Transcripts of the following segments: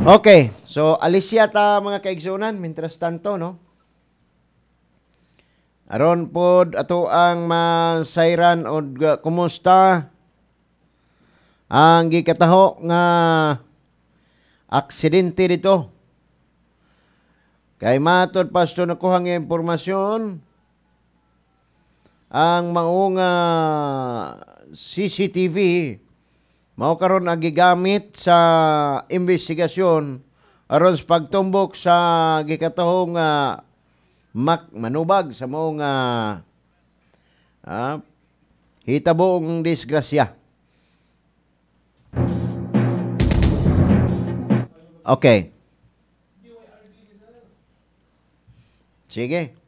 Okay, so Alicia ta mga kaigsunan, mientras tanto, no? Aron pod ato ang masayran o kumusta ang gikataho nga aksidente dito. Kay matod pasto nakuha nga impormasyon ang maunga CCTV mao karon ang gigamit sa investigasyon aron sa pagtumbok sa gikatahong manubag sa mao nga hitabong disgrasya. Okay. Sige.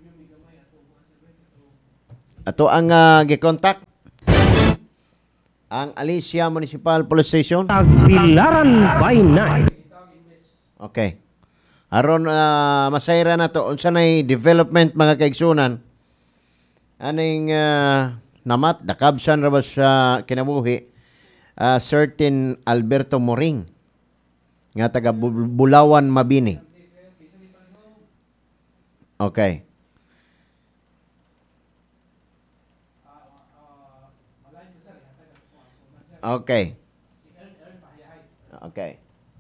Ato ang gi-contact ang Alicia Municipal Police Station. Tagbilaran by night. Okay. Aron masayra na to unsa nay development mga kaigsunan. Aning namat dakabsan ra ba sa kinabuhi certain Alberto Moring nga taga Bulawan Mabini. Okay. Okay. Okay.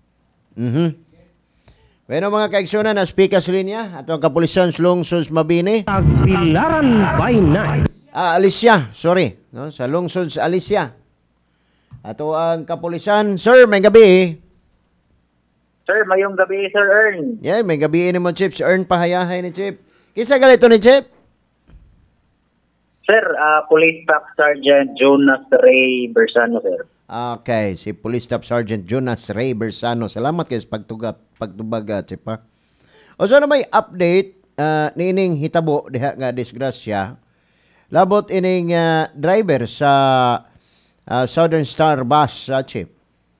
Bueno mga kaigsunan, na speaker sa linya atong kapulisan sa Lungsod Mabini. Tagbilaran by night. Alicia, sorry, no, sa Lungsod sa Alicia. Ato ang kapulisan, sir, may gabi. Sir, mayong gabi, Sir Ern. Yeah, may gabi ni mo Chip, si Ern pahayahay ni Chip. Kisa galito ni Chip? Sir, Police Staff Sergeant Jonas Ray Bersano, sir. Okay, si Police Staff Sergeant Jonas Ray Bersano. Salamat kayo sa pagtubag, Chip, ha? O so na may update niining hitabo diha nga disgrasya. Labot ining driver sa Southern Star Bus, Chip.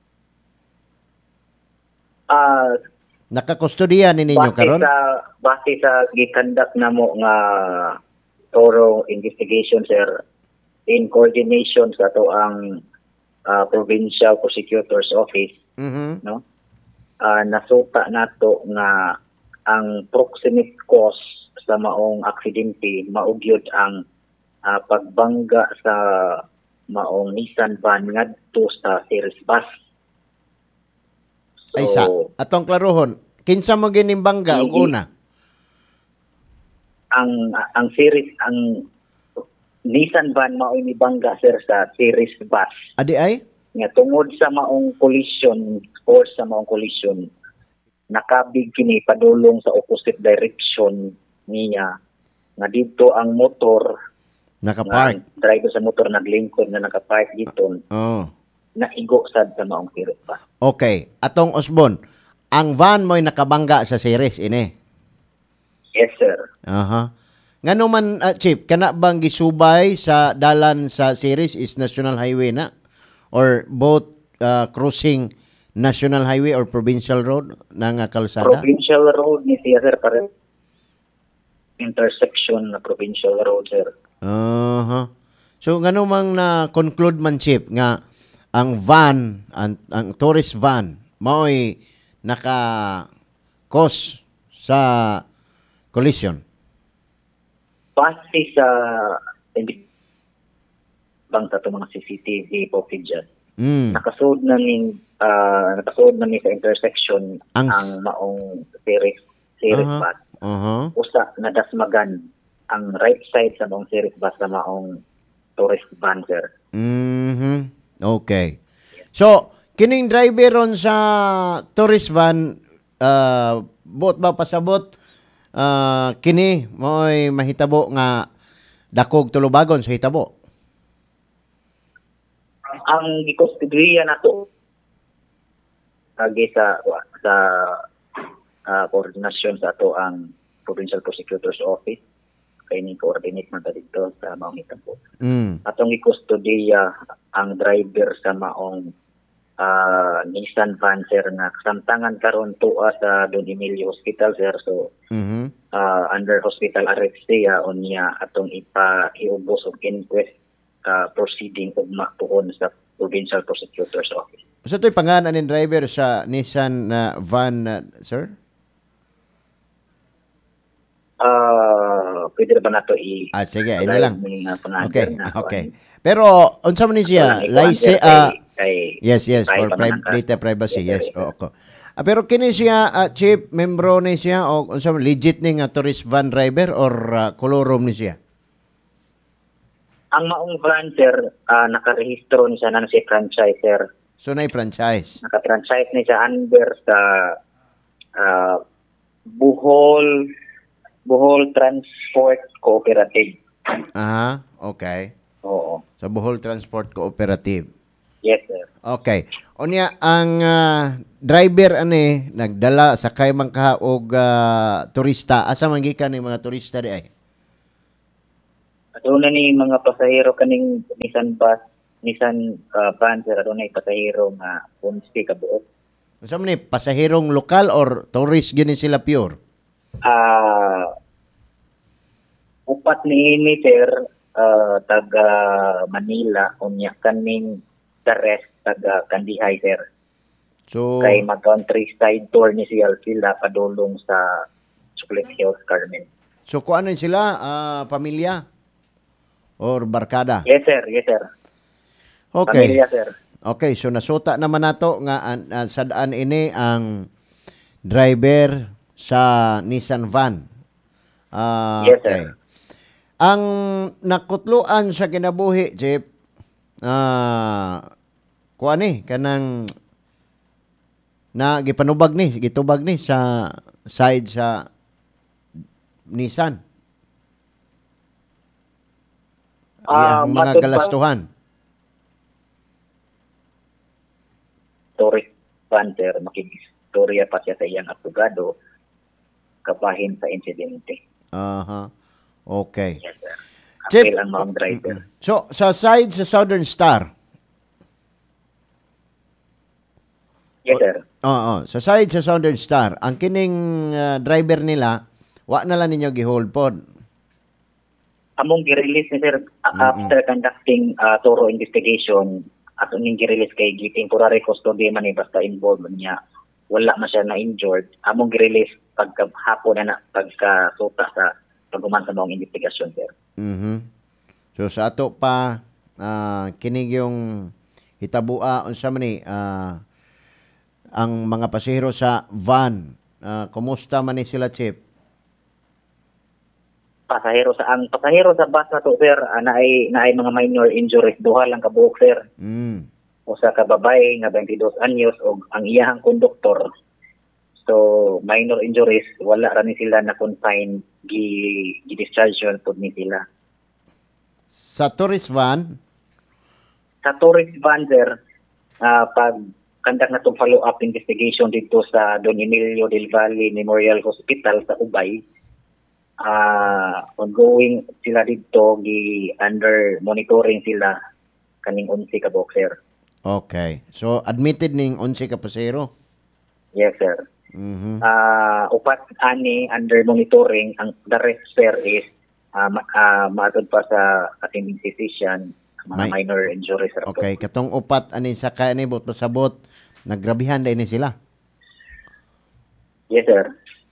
Nakakustodiya ni ninyo karon? Base sa gikandak na mo nga thorough investigation, sir, in coordination sa to ang Provincial Prosecutor's Office, no? Nasuta nato nga ang proximate cause sa maong aksidente maugyod ang pagbangga sa maong Nissan van ngadto sa series bus. So, ay sa atong klarohon, kinsa mo ginimbangga og una? Ang series ang Nissan van mao ni bangga, sir, sa series bus. Adi ay? Nga tungod sa maong collision or sa maong collision, nakabig kini padulong sa opposite direction niya. Nga dito ang motor, nakapark. Ang driver sa motor naglingkod na nakapark dito. Naigo sad sa maong series bus. Okay. Atong Osbon, ang van mo'y nakabangga sa series, ini? Yes, sir. Aha. Ngano man, Chief, kana bang gisubay sa dalan sa series is National Highway na? Or both crossing National Highway or Provincial Road na nga kalsada? Provincial Road ni siya, sir, pare. Intersection na Provincial Road, sir. Aha. So, ngano mang na-conclude man, Chief, nga ang van, ang tourist van, mao'y naka-cause sa collision? Base sa bang sa mga CCTV footage, nakasood na ni sa intersection ang maong series bus. Usa nadasmagan ang right side sa maong series bus sa maong tourist van, sir. Okay. So, kining driver ron sa tourist van, bot ba pasabot, kini mo'y mahitabo nga dakog tulubagon sa hitabo? Ang gikustodiya nato agi sa koordinasyon sa ato ang Provincial Prosecutor's Office, kay ni coordinate man ta dito sa maong hitabo. Atong gikustodiya ang driver sa maong Nissan van, sir, na kasamtangan karon tuwa sa Don Emilio Hospital, sir. So under hospital arrest siya o niya atong iubos og inquest proceeding ugma tuon sa Provincial Prosecutor's Office. Sa to'y pangalan ni driver sa Nissan na van, sir? Pwede ba na to Sige, ayun na lang. Okay, na okay. Pero, unsa man ni siya? License, yes, for data privacy, yes. Oo. Pero kini siya, chief, membro ni siya, o unsa man, legit ni nga tourist van driver or kolorom ni siya? Ang maong van, sir, nakarehistro ni siya na si franchise, sir. So, na-franchise? Naka-franchise ni siya under sa Bohol Transport Cooperative. Okay. Oo. Sa Bohol Transport Cooperative. Yes, sir. Okay. Unya, ang driver nagdala sa kay man ka og turista. Asa man gikan ni mga turista di ay? Aduna ni mga pasahero kaning Nissan van, sir. Aduna ni pasahero nga punsti kabuok. Unsa man ni pasahirong lokal or tourist gyud ni sila pure? Upat ni ini, sir, taga Manila, unya kaning the rest taga Kandihay, sir. So, Kay mag-countryside tour ni sila padulong sa Chocolate Hills, Carmen. so kuan sila pamilya or barkada? Yes, sir. Okay. Pamilya, sir. Okay, so nasuta naman nato nga sa daan ini ang driver sa Nissan van. Yes, Okay. sir. Ang nakutluan sa kinabuhi, Jeep, kuan ni kanang na gitubag ni sa side sa Nissan. Ang mga matod pa- galastuhan. Tourist van, sir, makikistorya pa siya sa iyang abogado kabahin sa insidente. Okay. Yes, sir. Chip, Apil ang mga driver. So, sa side sa Southern Star, Yes, sir. sa side sa Southern Star, ang kining driver nila, wa na lang ninyo gihold pod. Among gi-release ni sir after conducting thorough investigation at uning gi-release kay temporary custody man basta involved niya wala man siya na injured. Among gi-release pagkahapon na pagkasuta sa paghuman sa mga investigasyon, sir. So sa ato pa kining yung hitabua unsa man ni ang mga pasahero sa van, kumusta man ni sila, Chip? Pasahero sa bus na to, sir, naay mga minor injuries, duha lang kabuok, sir. Usa ka babae nga 22 anyos og ang iyahang konduktor. So minor injuries, wala ra ni sila na confine, gi-discharge yun pud ni sila. Sa tourist van, sir, pag conduct na itong follow-up investigation dito sa Don Emilio del Valle Memorial Hospital sa Ubay, ongoing sila dito, under monitoring sila kaning 11 ka boxer. okay. So admitted ning 11 ka pasahero? Yes, sir. Upat ani under monitoring, ang the rest, sir, is maatod pa sa ating physician, mga minor injuries. Okay, katong upat ani sa kanibot pasabot, naggrabihan dai ni sila. Yes, sir.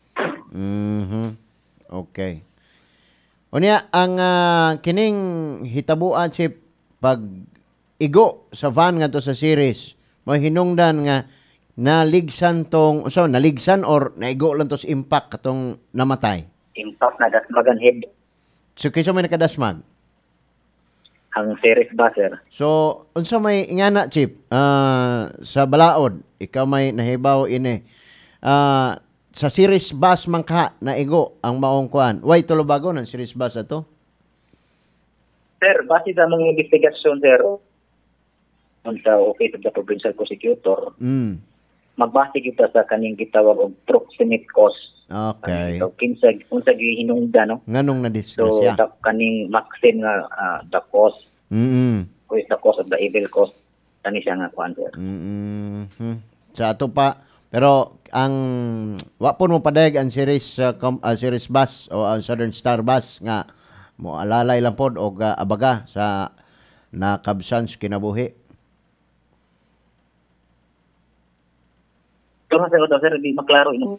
Okay. Unya ang kining hitabuan si pag igo sa van ngadto sa series, may hinungdan nga naligsan or naigo lang to sa impact katong namatay. Impact na dasmagan head. So kinsa may nakadasmag? Ang series ba, sir? So unsa may ingana, Chip? Sa balaod, ikaw may nahibaw ini. Sa series bus man ka naigo ang maong kuan. Why tulubago ng series bus ato? Sir, base sa mga investigasyon, sir, sa office of the provincial prosecutor, magbase kita sa kaning gitawag og proximate cause. Okay. So unsa gihinungdan, no? Nganong na So disgrasya? kaning maxim nga the cause, or is the cause of the evil cause, kani siya nga kuan, sir. Sa ato pa, pero ang wapon mo padayag ang series series bus o ang Southern Star bus nga mo alalay lang pod og abaga sa nakabsans kinabuhi. Pero sir, di maklaro ino.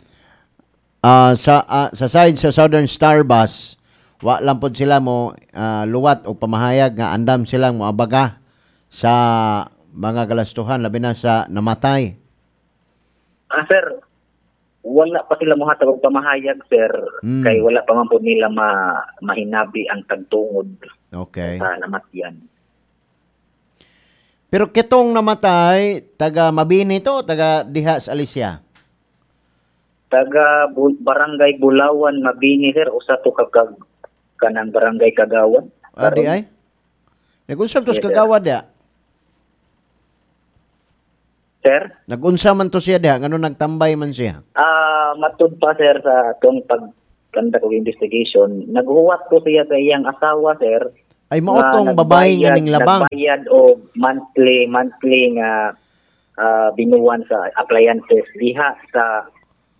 Sa side sa Southern Star Bus, wa lang pod sila mo luwat o pamahayag nga andam silang moabaga sa mga galastuhan labi na sa namatay. Sir, wala pa sila mohatag og pamahayag, sir, kay wala pa man po nila mahinabi ang tagtungod Okay. sa namatyan. Pero kitong namatay, taga Mabini to, taga diha sa Alicia. Taga Barangay Bulawan, Mabini, sir, usa to kanang Barangay Kagawan. Di ay? Nag-unsa to Yes, sa sir. kagawad diha? Sir? Nag-unsa man to siya diha, ngano nagtambay man siya? Matud pa, sir, sa atong pagkanda og investigation, naghuwat ko siya sa iyang asawa, sir. Ay maotong babae nga ning labang. Nagbayad o monthly nga binuwan sa appliances diha sa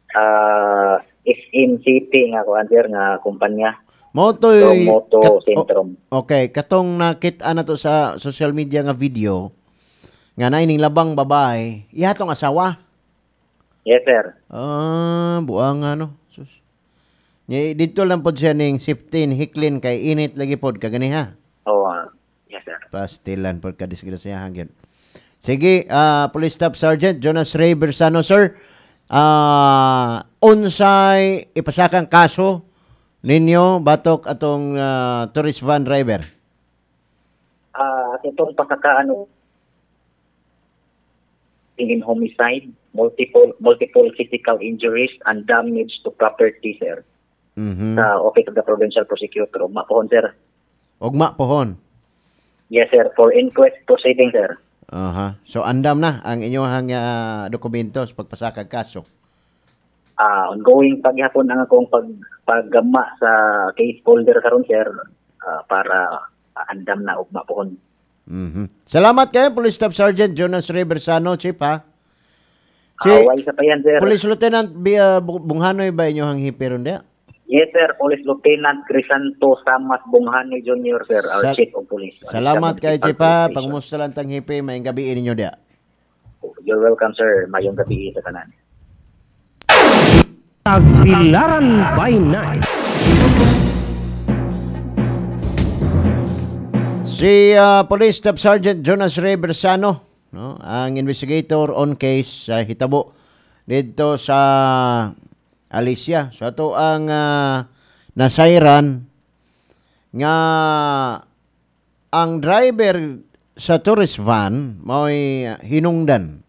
SM City nga kuan, sir, nga kumpanya. Motoy Moto Centrum. Okay, katong nakita na to sa social media nga video nga na ining labang babae, ihatong asawa. Yes, sir. Buang ano. Sus. Dito lang pod siya ning 15 hiklin kay init lagi pod kaganiha. Yes, sir. Pastilan pod ka disgrasyahan gyud. Sige, Police Staff Sergeant Jonas Ray Bersano, sir. Unsay ipasakang kaso ninyo batok atong tourist van driver? Itong pasakaan in homicide, multiple physical injuries and damage to property, sir. Sa Office of the Provincial Prosecutor. Ugma pohon, sir. Ugma pohon. Yes, sir. For inquest proceeding, sir. So andam na ang inyong dokumentos pagpasakag kaso. Ongoing paghapon ang akong paggama sa case folder karon, sir, para andam na ugma pohon. Salamat kayo, Police Staff Sergeant Jonas Ray Bersano, Chief, ha? Way sa pa yan, sir. Police Lieutenant Bunghanoy ba inyong hipiron dia? Yes, sir. Police Lieutenant Crisanto Samas Bunghanoy Jr., sir, our Chief of Police. Salamat kayo, Chief, ha? Pangumusta lang tang hipi, may gabi ninyo dia. You're welcome, sir. Mayong gabi sa tanan. Tagbilaran by Night. Si Police Staff Sergeant Jonas Ray Bersano, no, ang investigator on case sa hitabo dito sa Alicia. So ato ang nasayran nga ang driver sa tourist van mao'y hinungdan.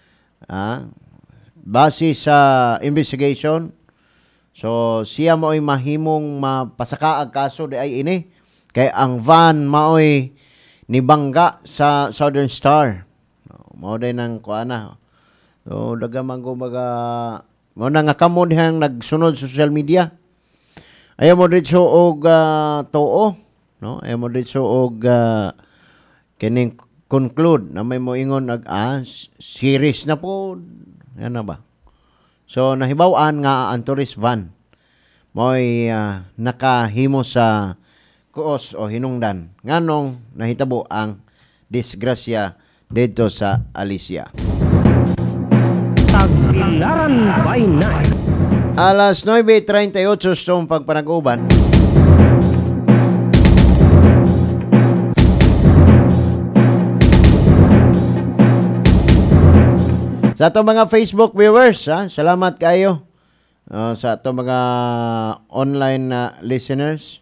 Base sa investigation, so siya mao'y mahimong mapasakaag kaso di ay ini. Kay ang van mao'y nibangga sa Southern Star. Mao din ang kuana. So dagamang gumaga mo na nga kamo dihang nagsunod sa social media. Ayaw mo dito og too, no? Ayaw mo dito og kining conclude na may moingon series na po. Yan na ba? So nahibaw-an nga ang tourist van mo'y nakahimo sa kuos o hinungdan nganong nahitabo ang disgrasya dito sa Alicia. Tagbilaran by Night. Alas 9:38 stong pagpanag-uban. Sa ato mga Facebook viewers, salamat kayo. Sa ato mga online listeners.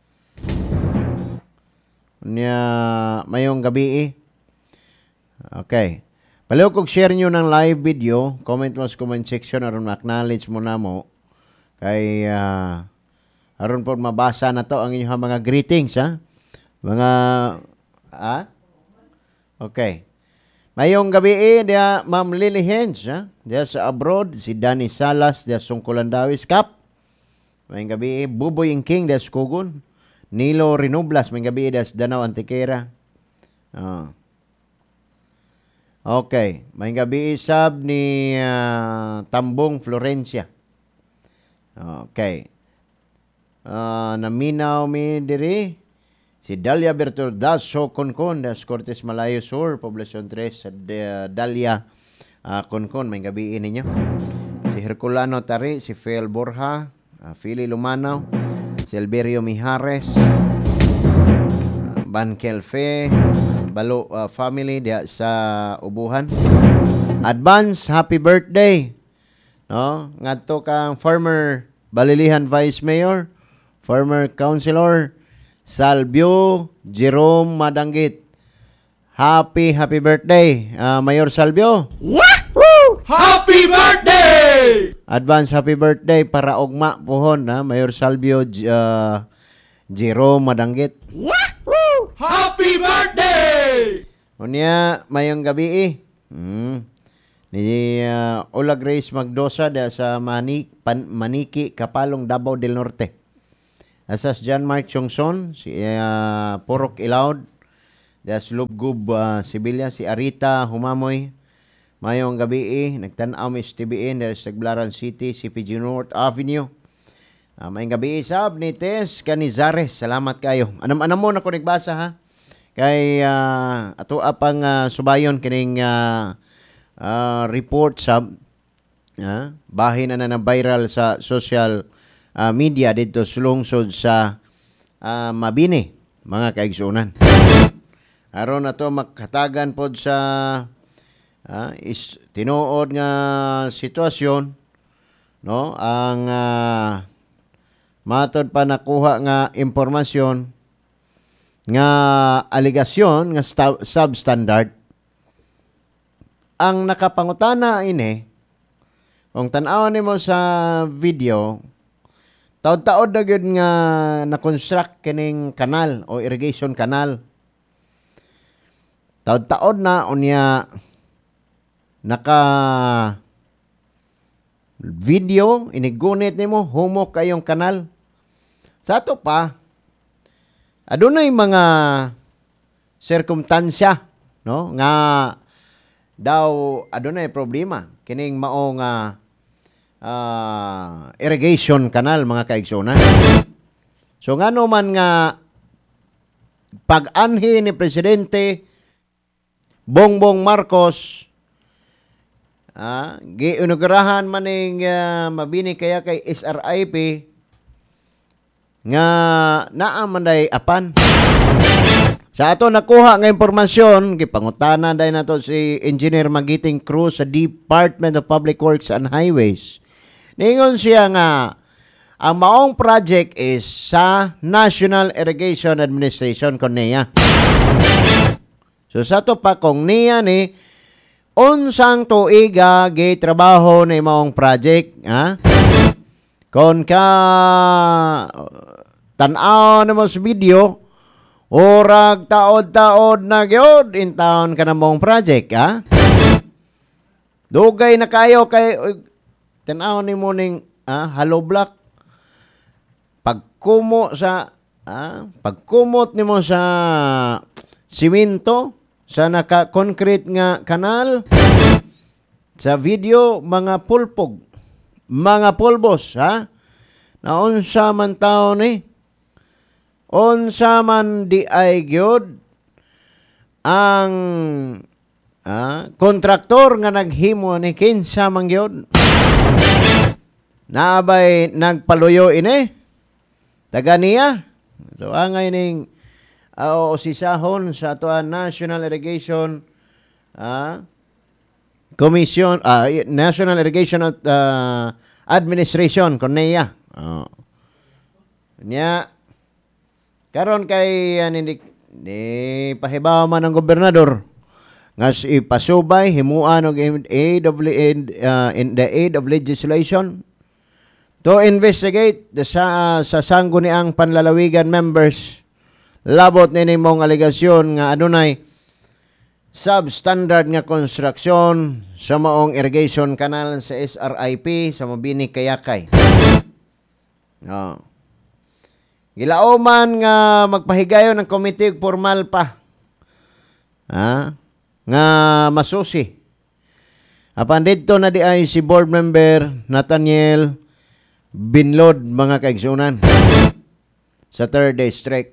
Mayong gabi. Okay. Paliw kog share nyo ng live video. Comment mo sa comment section aron ma-acknowledge mo na mo. Kay aron po mabasa na to ang inyong mga greetings, ha? Mga Okay. Mayong gabi dia Ma'am Lily Hens, ha? Dia sa abroad, si Danny Salas dia Sungkulan Dawis Kap. Mayong gabi Buboy King dia Sukugon. Nilo Rinoblas, may gabi das Danau Antiquera. Okay. May gabi sab ni Tambong Florencia. Okay. Naminaw mi diri si Dalia Bertordazo Concon das Cortes Malayo Sur, Poblacion 3 sa Dalia Konkon, may gabi ninyo. Si Herculano Tari, si Fel Borja, Philly Lumanaw, Silverio Mijares, Van Kelfe, Balo family diya sa Ubuhan. Advance happy birthday. No, ngadto kang former Balilihan Vice Mayor, former Councilor Salvio Jerome Madanggit. Happy birthday, Mayor Salvio. Wahoo! Happy birthday! Advance happy birthday para ugma pohon na Mayor Salvio Jerome Madanggit. Wahoo! Happy birthday! Unya mayong gabi ni Ola Grace Magdosa da sa Maniki, Kapalong, Davao del Norte. Asas John Mark Chongson, si Porok Ilaud, das Lubgub Sibilya, si Arita Humamoy. Mayong gabi nagtanaw mi TBN dari Tagbilaran City, CPG North Avenue. Mayong gabi sab ni Tess Canizares. Salamat kayo. Anam mo na ko nagbasa ha. Kay ato apang subayon kining report sab bahin na viral sa social media dito sa lungsod sa Mabini, mga kaigsunan. Aron na to makatagan pod sa tinuod nga sitwasyon, no, ang matod pa nakuha nga impormasyon nga aligasyon nga substandard ang nakapangutana ini. Kung tan-aw nimo sa video, taod-taod na gyud nga na-construct kining kanal o irrigation canal. Taod-taod na unya naka video inigunit nimo humok kayong kanal. Sa ato pa adunay mga sirkumstansya, no, nga daw adunay problema kining mao nga irrigation canal, mga kaigsunan. So ngano man nga pag-anhi ni Presidente Bongbong Marcos, giinugurahan man ning Mabini kaya kay SRIP nga naa man day apan. Sa ato nakuha nga impormasyon, gipangutana day nato si Engineer Magiting Cruz sa Department of Public Works and Highways. Ningon siya nga ang maong project is sa National Irrigation Administration kon NEA. So sa to pa kung niya ni unsang tuiga gitrabaho ni maong project, kon ka tan-aw na mo sa video, orag taod-taod na gyud in town ka na mong project, dugay na kayo kay tan-aw ni mo ning hollow block. Pagkumot nimo sa simento sa naka-concrete nga kanal, sa video mga pulpog, mga pulbos, na unsa man taon ni unsa man di ay gyud ang kontraktor nga naghimo ni kinsa man gyud naabay nagpaluyo ini taga niya. So angay ning sisahon sa atoan National Irrigation Commission, National Irrigation Administration kon NEA. Nya karon kay ni pahibaw man ang gobernador nga ipasubay himuan og in the aid of legislation to investigate sa sangguniang panlalawigan members labot ni mong aligasyon nga adunay substandard nga konstruksyon sa maong irrigation canal sa SRIP sa Mabini, Kayakay. Gilauman nga magpahigayon ng komite formal pa nga masusi. Apan dito na di ay si board member Nathaniel Binlod, mga kaigsunan, sa 3rd District.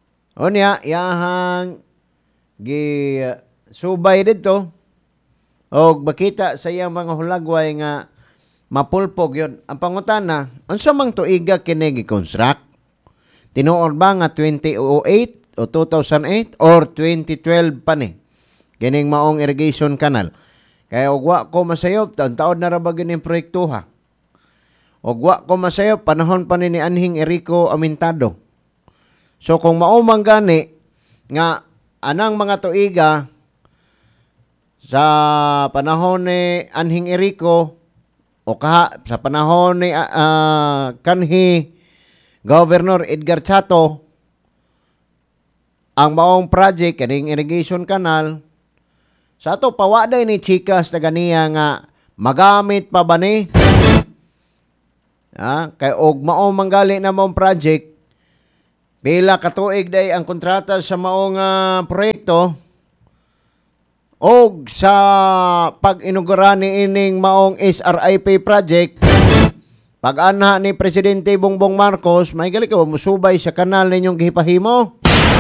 Unya, yahang subay dito. O makita sa iyang mga hulagway nga mapulpog yun. Ang pangutana, unsa mang tuiga kini gi-construct? Tinuod ba nga 2008 o 2008 or 2012 pa ni? Kining maong irrigation canal. Kaya ugwa ko masayop, taon-taon na ra ba gining proyekto ha? Ugwa ko masayop, panahon pa ni Anhing Erico Amintado. So kung maumang gani, nga anang mga tuiga sa panahon ni Anhing Erico o sa panahon ni kanhi Governor Edgar Chato, ang maong project kaning irrigation canal sa ato pawaday ni chikas na ganiya nga magamit pa ba ni kay og mao manggali na maong project pila ka tuig day ang kontrata sa maong proyekto og sa pag-inugura ni ining maong SRIP project pag-anha ni Presidente Bongbong Marcos may gali ka musubay sa kanal ninyong gihipahimo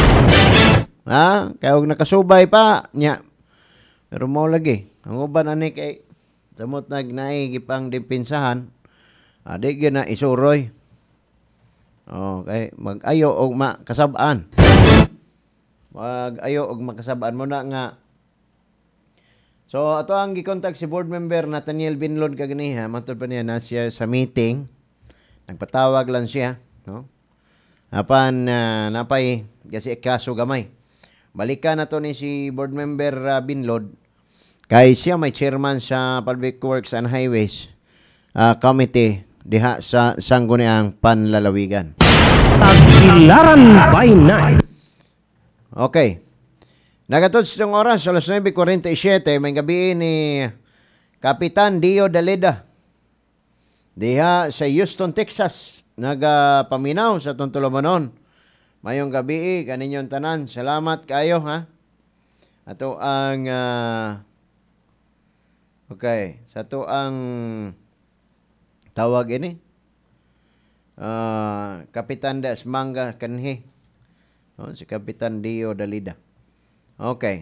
kay og nakasubay pa nya pero mao lagi ang uban ani kay samot nagnay gipang dimpinsahan adi gyud na isuroy. Okay, mag-ayo og makasab-an. Mag-ayo og makasab-an mo na nga. So ato ang gi-contact si board member Nathaniel Binlod kaganiha, matod pa niya na siya sa meeting. Nagpatawag lang siya, no? Apan napay kasi kaso gamay. Balikan na to ni si board member Binlod kay siya may chairman sa Public Works and Highways Committee diha sa Sangguniang Panlalawigan. Tagbilaran by night. Okay. Nagatod sa oras, alas 9:47, may gabi ni Kapitan Dio Daleda diha sa Houston, Texas. Nagapaminaw sa Tontolomanon. Mayong gabi, kaninyong tanan. Salamat kayo, ha? Ato ang okay, sa to ang tawag ini Kapitan Das Manga kanhi. Si Kapitan Dio Dalida. Okay.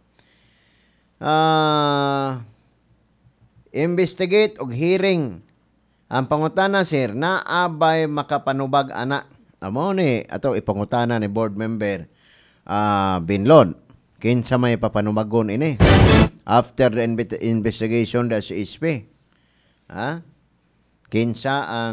Investigate og hearing ang pangutana sir na abay makapanubag ana. Amo ni ato ipangutana ni board member Binlod. Kinsa may papanubagon ini after the investigation da sa ISP. Kinsa ang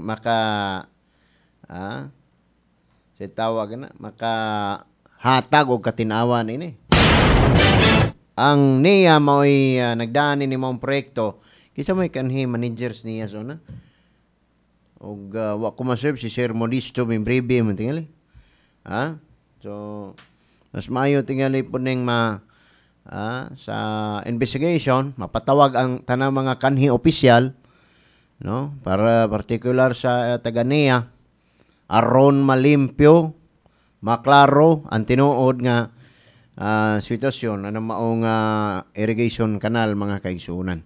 si tawag na makahatag og katinawan ini. Ang niya mo'y nagdaan ni mong proyekto kinsa may kanhi managers niya so na og wa ko maserve si Sir Modisto Mimbribe man tingali. So mas maayo tingali po ning sa investigation mapatawag ang tanang mga kanhi opisyal, no, para particular sa taga-niya aron malimpyo maklaro ang tinuod nga sitwasyon ano maong irrigation canal mga kaigsuonan.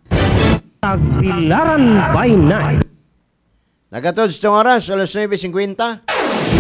Tagbilaran by night. Nagatod sa oras alas 9:50.